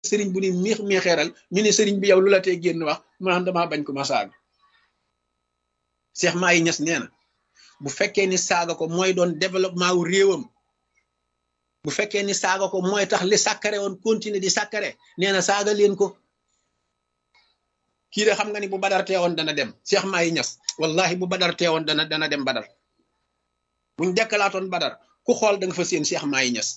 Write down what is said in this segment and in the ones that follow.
sëriñ bu ni miixeeral ñu ne sëriñ bi yow lu la tee génn wax mu naan damaa bañ ko ma saaga Cheikh Mahi Niass nee na bu fekkee ni saaga ko mooy doon développement wu réewam bu fekkee ni saaga ko mooy tax li sàkkare woon continuer di sàkkare nee na saaga leen ko kii de xam nga ni bu badar teewoon dana dem Cheikh Mahi Niass wallahi bu badar teewoon dana dem badar buñ dekkalaatoon badar ku xool da nga fa seen Cheikh Mahi Niass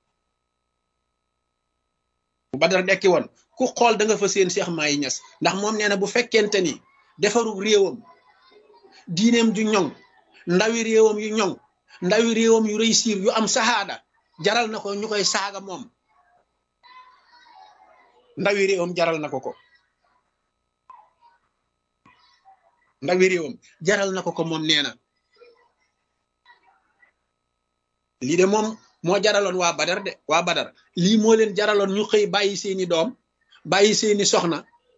bu badar dekki woon ku xool da nga fa seen Cheikh Mahi Niass ndax moom nee na bu fekkente ni defaru réewam diineem ju ñoŋ ndawi réewam yu ñoŋ ndawi réewam yu réussir yu am saxaada jaral na ko ñu koy saaga moom ndawi réewam jaral na ko ndawi réewam jaral na ko moom nee na lii de moom moo jaraloon waa badar de waa badar lii moo leen jaraloon ñu xëy bàyyi seeni doom bàyyi seeni soxna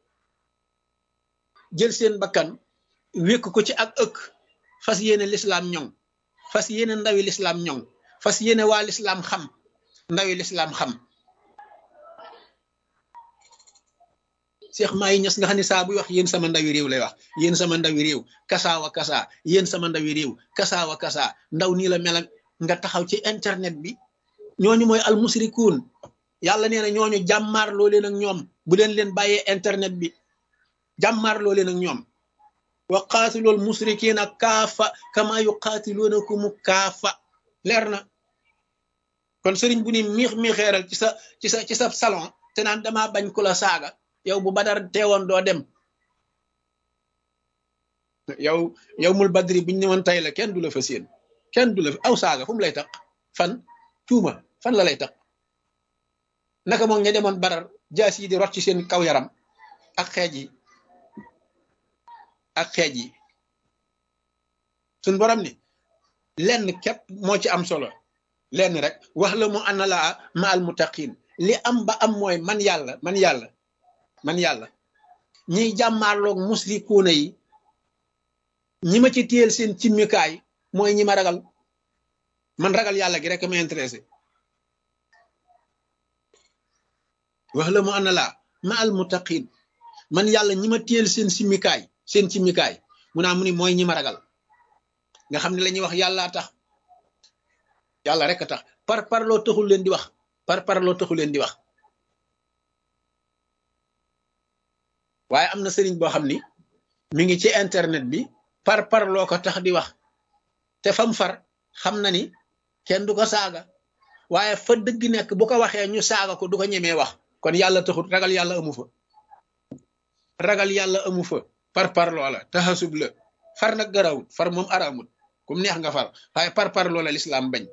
jël seen bakkan wékk ko ci ak ëkk fas yéene lislaam ñoŋ fas yéene ndawi lislaam ñoŋ fas yéene waa lislaam xam ndawi lislaam xam Cheikh Mahi Niass nga xam ne saa buy wax yéen sama ndawi réew lay wax yéen sama ndawi réew kasaawa kasaa yéen sama ndawi réew kasaawa kasaa ndaw nii la mel nga taxaw ci internet bi ñooñu mooy almusrikuun yàlla nee na ñooñu jàmmaarloo leen ak ñoom bu leen bàyyee internet bi jàmmaarloo leen ak ñoom wa qaatilool musrikiina kaafa kama yuqaatiluunakum kaafa leer na kon sëriñ bu ni miixeeral ci sa salon te naan damaa bañ ku la saaga yow bu badar teewoon doo dem yow mul badri buñ ñëwoon tay la kenn du la fa séen kenn du la aw saaga fu mu lay tax fan tuuma fan la lay tax naka moom ña demoon badar jaas yi di rot ci seen kaw yaram ak xeej yi suñ borom ni lenn képp moo ci am solo lenn rek wax la mu anna laa ma al muttaqin li am ba am mooy man yàlla ñiy jàmmaarloog musrikuuna yi ñi ma ci téyel seen cimmikaay mooy ñi ma ragal man ragal yàlla gi rek ma intéressé wax la mu anna laa ma al muttaqin man yàlla ñi ma téyel seen cimmikaay mu naa mu ni mooy ñi ma ragal nga xam ne la ñuy wax yàllaa tax yàlla rek a tax parloo taxul leen di wax parloo taxul leen di wax waaye am na sëriñ boo xam ni mi ngi ci internet bi parloo ko tax di wax te fam far xam na ni kenn du ko saaga waaye fa dëgg nekk bu ko waxee ñu saaga ko du ko ñemee wax kon yàlla taxul ragal yàlla amu fa ragal yàlla amu fa parloo la taxasub la far nag garawut far moom araamut kum neex nga far waaye parloo la lislaam bañ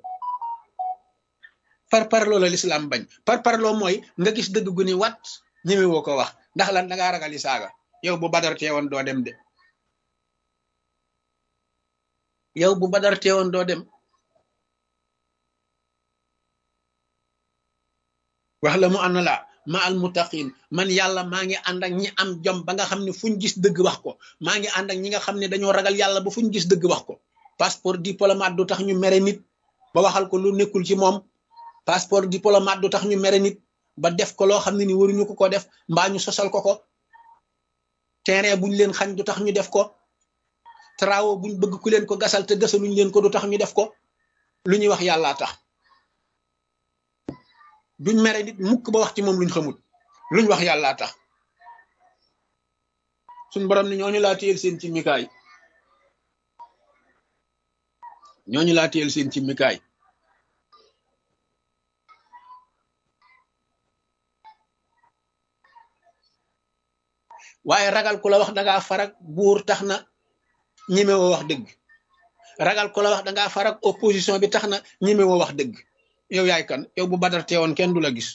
parloo la lislaam bañ parloo mooy nga gis dëgg gu ni wat ñeme woo ko wax ndax lan da ngaa ragal yi saaga yow bu badar teewoon doo dem de yow bu badar teewoon doo dem wax la mu ànd la ma al muttaqin man yàlla maa ngi ànd ak ñi am jom ba nga xam ne fuñ gis dëgg wax ko maa ngi ànd ak ñi nga xam ne dañoo ragal yàlla ba fuñ gis dëgg wax ko passeport diplomate du tax ñu mere nit ba waxal ko lu nekkul ci moom passeport diplomate du tax ñu mere nit ba def ko loo xam ne ni waruñu ko def mbaa ñu sosal ko terrain buñ leen xañ du tax ñu def ko travaux buñ bëgg ku leen ko gasal te gasaluñ leen ko du tax ñu def ko lu ñuy wax yàllaa tax duñ mere nit mukk ba wax ci moom luñ xamul luñ wax yàllaa tax suñ borom ni ñooñu laa téyel seen ci mikaay waaye ragal ku la wax dangaa farak buur tax na ñemewoo wax dëgg ragal ku la wax dangaa farak opposition bi tax na ñemewoo wax dëgg yow yaay kan yow bu badar teewoon kenn du la gis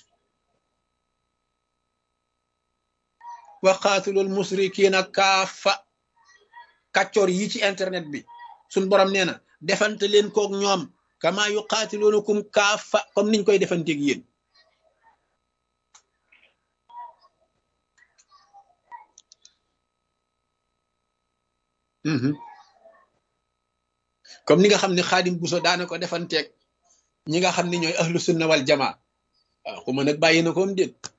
wa qaatilul musrikiina kaafa kàccoor yi ci internet bi suñ borom nee na defante leen koog ñoom kama yuqaatiluunakum kaafa comme niñ koy defanteeg yéen comme ni nga xam ne Xaadim Buso daana ko defanteeg ñi nga xam ne ñooy ahlu sunna wal jamaa waaw xuma nag bàyyi na ko am déet